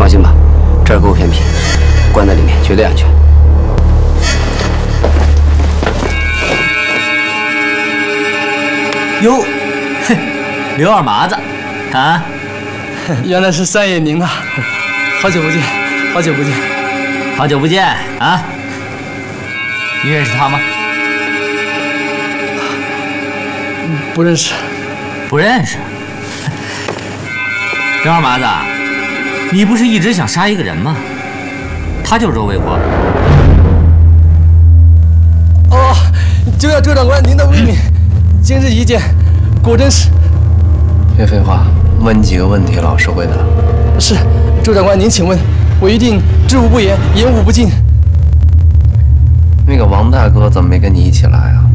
放心吧，这儿够偏僻，关在里面绝对安全。 哟，嘿，刘二麻子，啊， 原来是三爷您呐，好久不见，好久不见， 好久不见啊！你认识他吗？ 不认识， 不认识。刘二麻子，你不是一直想杀一个人吗？他就是周卫国。 哦，就要周长官您的威名，今日一见，果真是。 别废话，问几个问题，老实回答。 是，周长官您请问，我一定知无不言，言无不尽。 那个王大哥怎么没跟你一起来啊？